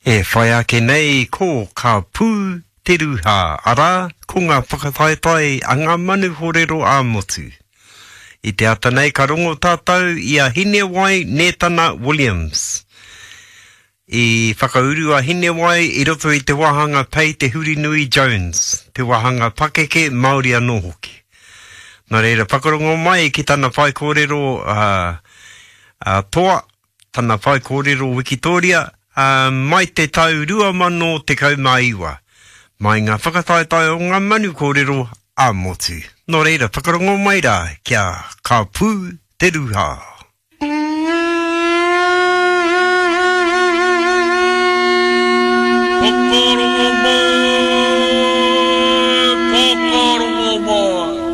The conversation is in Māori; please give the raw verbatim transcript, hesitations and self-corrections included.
E whai ake nei ko ka pū te ruha ara ko ngā whakataetai a ngā manu horero a motu. I te ata nei ka rongo tātou i a Hinewai Netana Williams. I whakauru a Hinewai i roto i te wahanga pei te Hurinui Jones, te wahanga pakeke Māori anō hoki. Nā reira whakarongo mai ki tana whai kōrero uh, uh, toa, tana whai kōrero Wikitoria, Uh, mai te tau rua mano te kaumaiwa. Mai ngā whakataetai o ngā manu kōrero a motu. Nō reira, whakarongo mai rā, kia ka pū te ruha. Whakarongo mai